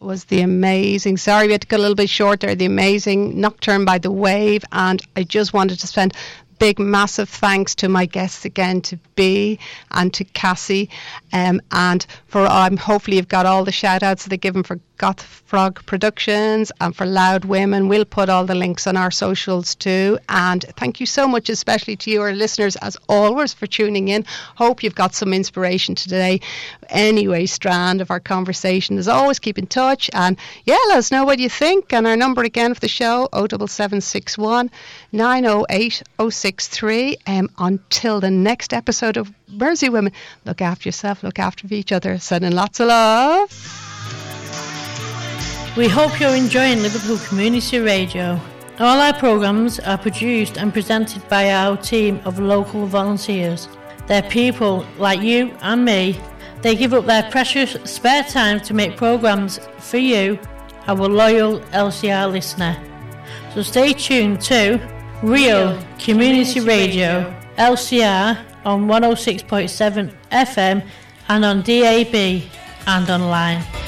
was the amazing, sorry we had to go a little bit short there, the amazing Nocturne by the Wave. And I just wanted to spend big, massive thanks to my guests again, to B and to Cassie. And for hopefully you've got all the shout outs that they're given for Goth Frog Productions and for Loud Women. We'll put all the links on our socials too. And thank you so much, especially to you, our listeners, as always, for tuning in. Hope you've got some inspiration today. Anyway, strand of our conversation. As always, keep in touch. And yeah, let us know what you think. And our number again for the show, 07761 908 063. Until the next episode of Mersey Women, look after yourself, look after each other. Sending lots of love. We hope you're enjoying Liverpool Community Radio. All our programmes are produced and presented by our team of local volunteers. They're people like you and me. They give up their precious spare time to make programmes for you, our loyal LCR listener. So stay tuned to Real Community Radio, LCR on 106.7 FM and on DAB and online.